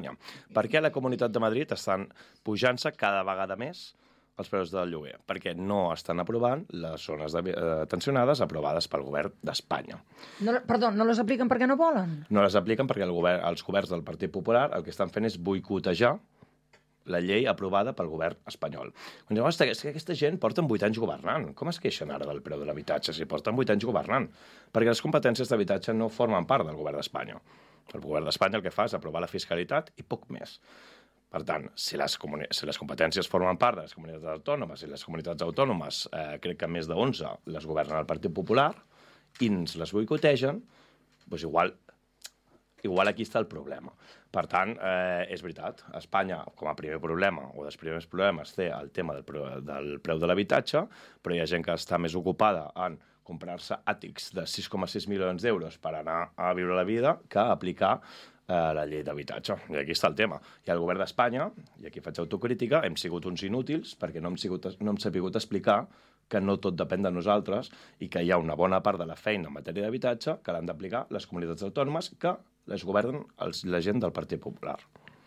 Espanya. Per què a la Comunitat de Madrid estan pujant-se cada vegada més els preus del lloguer? Perquè no estan aprovant les zones tensionades aprovades pel govern d'Espanya. Perdó, no les apliquen perquè no volen? No les apliquen perquè els governs del Partit Popular el que estan fent és boicotejar la llei aprovada pel govern espanyol. Quan diuen, és que aquesta gent porten 8 anys governant. Com es queixen ara del preu de l'habitatge si porten 8 anys governant? Perquè les competències d'habitatge no formen part del govern d'Espanya. El govern d'Espanya el que fa és aprovar la fiscalitat i poc més. Per tant, si les competències formen part de les comunitats autònomes i les comunitats autònomes, crec que més de 11 les governen el Partit Popular i ens les boicotegen, doncs igual aquí està el problema. Per tant, és veritat, Espanya, com a primer problema, o dels primers problemes, té el tema del preu de l'habitatge, però hi ha gent que està més ocupada en comprar-se àtics de 6,6 milions d'euros per anar a viure la vida que aplicar la llei d'habitatge. I aquí està el tema. I el govern d'Espanya, i aquí faig autocrítica, hem sigut uns inútils perquè no hem sabut explicar que no tot depèn de nosaltres i que hi ha una bona part de la feina en matèria d'habitatge que l'han d'aplicar les comunitats autònomes que les governen la gent del Partit Popular.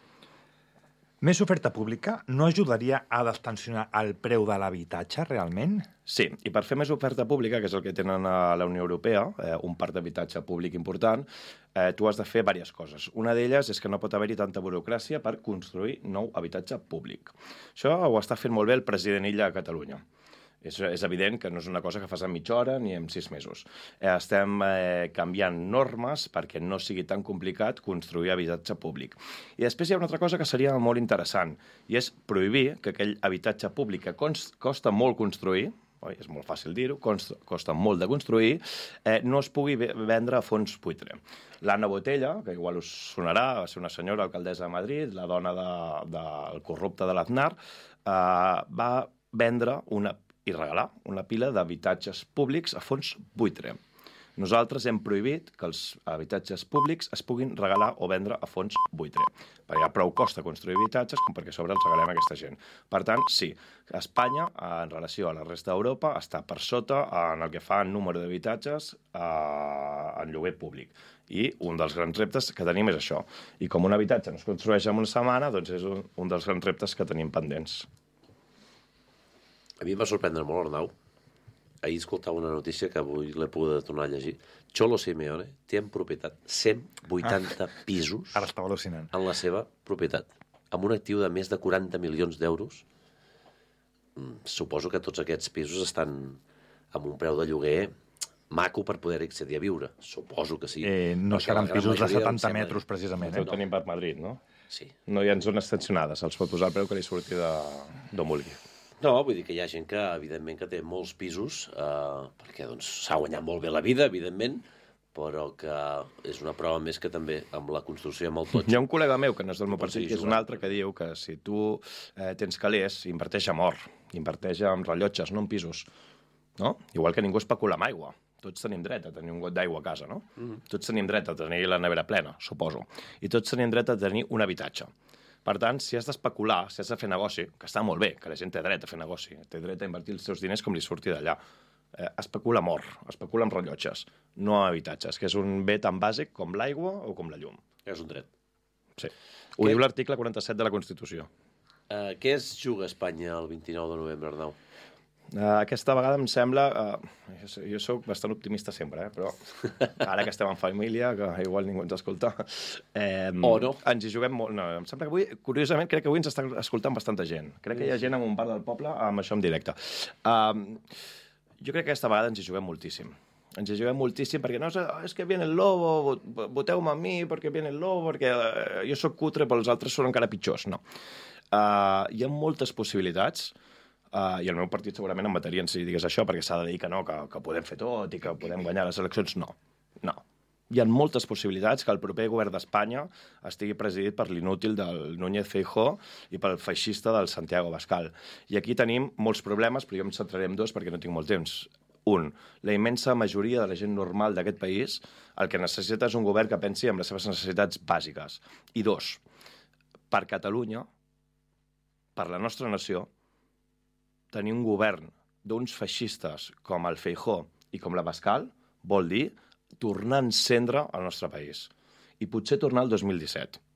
Més oferta pública no ajudaria a destensionar el preu de l'habitatge, realment? Sí, i per fer més oferta pública, que és el que tenen a la Unió Europea, un parc d'habitatge públic important, tu has de fer diverses coses. Una d'elles és que no pot haver-hi tanta burocràcia per construir nou habitatge públic. Això ho està fent molt bé el president Illa a Catalunya. És evident que no és una cosa que fas en mitja hora ni en 6 mesos. Estem canviant normes perquè no sigui tan complicat construir habitatge públic. I després hi ha una altra cosa que seria molt interessant, i és prohibir que aquell habitatge públic que costa molt construir, és molt fàcil dir-ho, costa molt de construir, no es pugui vendre a fons buitre. L'Anna Botella, que igual us sonarà, va ser una senyora alcaldessa de Madrid, la dona del corrupte de l'Aznar, va vendre i regalar una pila d'habitatges públics a fons buitre. Nosaltres hem prohibit que els habitatges públics es puguin regalar o vendre a fons buitre. Perquè hi ha prou costa construir habitatges com perquè a sobre els regalem a aquesta gent. Per tant, sí, Espanya, en relació a la resta d'Europa, està per sota en el que fa en número d'habitatges en lloguer públic. I un dels grans reptes que tenim és això. I com un habitatge no es construeix en una setmana, doncs és un dels grans reptes que tenim pendents. A mi em va sorprendre molt, Arnau. Ahir escoltava una notícia que avui l'he pogut tornar a llegir. Cholo Simeone té en propietat 180 pisos Ara estava al·lucinant. en la seva propietat, amb un actiu de més de 40 milions d'euros. Suposo que tots aquests pisos estan amb un preu de lloguer maco per poder accedir a viure. Suposo que sí. No seran pisos de 70 metres, precisament. Ho tenim per Madrid, no? Sí. No hi ha zones tensionades, els pot posar el preu que li surti d'on vulgui. No, vull dir que hi ha gent que, evidentment, que té molts pisos, perquè s'ha guanyat molt bé la vida, evidentment, però que és una prova més que també amb la construcció i amb el totxo. Hi ha un col·lega meu, que no és del meu partit, que és un altre, que diu que si tu tens calés, inverteix en or, inverteix en rellotges, no en pisos. No? Igual que ningú especula amb aigua. Tots tenim dret a tenir un got d'aigua a casa, no? Tots tenim dret a tenir la nevera plena, suposo. I tots tenim dret a tenir un habitatge. Per tant, si has d'especular, si has de fer negoci, que està molt bé, que la gent té dret a fer negoci, té dret a invertir els seus diners com li surti d'allà, especula amb or, especula amb rellotges, no habitatges, que és un bé tan bàsic com l'aigua o com la llum. És un dret. Sí. Ho diu l'article 47 de la Constitució. Què es juga a Espanya el 29 de novembre, Arnau? Aquesta vegada em sembla... jo sóc bastant optimista sempre, però ara que estem en família, que igual ningú ens escolta... O no. Ens hi juguem molt... No, em sembla que avui, curiosament, crec que avui ens està escoltant bastanta gent. Crec que hi ha gent en un bar del poble amb això en directe. Jo crec que aquesta vegada ens hi juguem moltíssim. Ens hi juguem moltíssim perquè no és que viene el lobo, voteu-me a mi perquè viene el lobo, perquè jo sóc cutre però els altres són encara pitjors. No. Hi ha moltes possibilitats i el meu partit segurament em bateria si digués això perquè s'ha de dir que no, que podem fer tot i que podem guanyar les eleccions. No. Hi ha moltes possibilitats que el proper govern d'Espanya estigui presidit per l'inútil del Núñez Feijóo i pel feixista del Santiago Abascal. I aquí tenim molts problemes, però jo em centraré en dos perquè no tinc molt temps. Un, la immensa majoria de la gent normal d'aquest país el que necessita és un govern que pensi en les seves necessitats bàsiques. I dos, per Catalunya, per la nostra nació, tenir un govern d'uns feixistes com el Feijóo i com l'Abascal vol dir tornar a encendre el nostre país. I potser tornar al 2017.